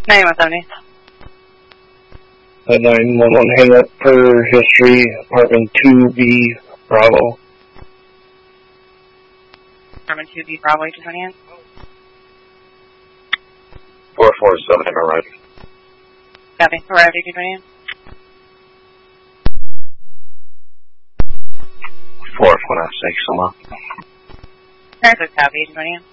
9170. 911 hang up per history, apartment 2B, Bravo. Apartment 2B, Bravo, 828. 447, am I right? Copy. Arrived, 828. 4106, I'm up. 36, copy, 828.